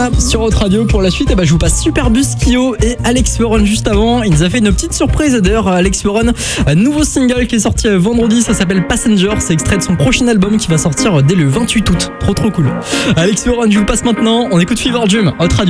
Nirvana sur Hot Radio. Pour la suite, je vous passe Superbus, Kyo et Alex Ferron juste avant. Il nous a fait une petite surprise. D'ailleurs, Alex Ferron, un nouveau single qui est sorti vendredi, ça s'appelle Passenger. C'est extrait de son prochain album qui va sortir dès le 28 août. Trop cool. Alex Ferron, je vous passe maintenant. On écoute Fever Dream, Hot Radio.